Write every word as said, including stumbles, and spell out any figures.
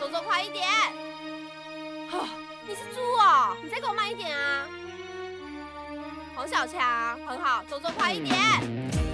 走走快一点。哦，你是猪哦，你再给我慢一点啊。黄小强，很好，走走快一点。